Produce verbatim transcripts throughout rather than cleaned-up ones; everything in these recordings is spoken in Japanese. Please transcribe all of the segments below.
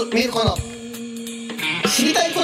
みるこの知りたいこと。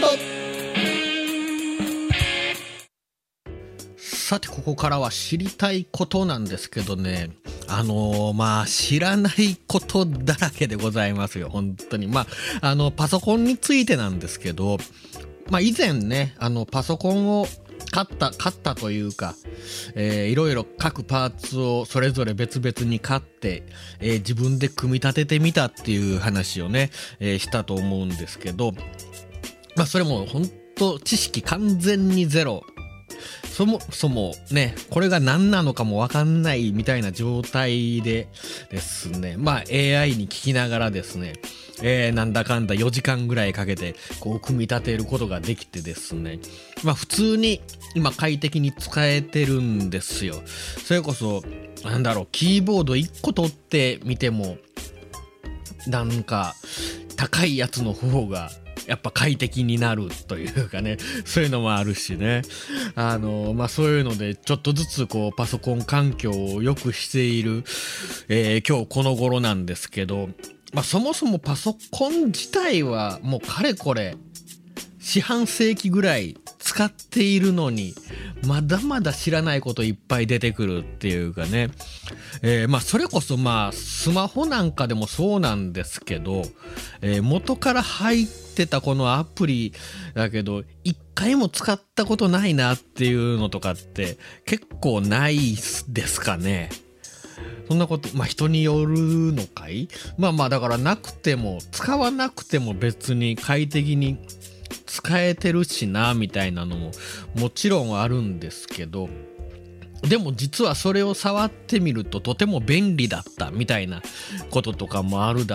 さてここからは知りたいことなんですけどね、あのー、まあ知らないことだらけでございますよ本当に。まああのパソコンについてなんですけど、まあ以前ねあのパソコンを買った買ったというか、えー、いろいろ各パーツをそれぞれ別々に買って、えー、自分で組み立ててみたっていう話をね、えー、したと思うんですけど、まあそれも本当知識完全にゼロ、そもそもねこれが何なのかもわかんないみたいな状態でですね、まあ エーアイ に聞きながらですね、えー、なんだかんだよじかんぐらいかけてこう組み立てることができてですね、まあ普通に今快適に使えてるんですよ。それこそなんだろう、キーボードいっこ取ってみてもなんか高いやつの方がやっぱ快適になるというかね、そういうのもあるしね、あのまあそういうのでちょっとずつこうパソコン環境を良くしている、えー、今日この頃なんですけど、まあそもそもパソコン自体はもうかれこれ四半世紀ぐらい使っているのにまだまだ知らないこといっぱい出てくるっていうかね、えー、まあそれこそまあスマホなんかでもそうなんですけど、えー、元から入ってたこのアプリだけど一回も使ったことないなっていうのとかって結構ないですかね。そんなことまあ人によるのかい。まあまあだからなくても使わなくても別に快適に使えてるしなみたいなのももちろんあるんですけど、でも実はそれを触ってみるととても便利だったみたいなこととかもあるだ